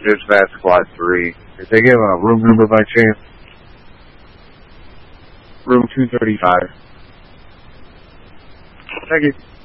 Dispatch Squad 3. Did they give a room number by chance? Room 235. Thank you.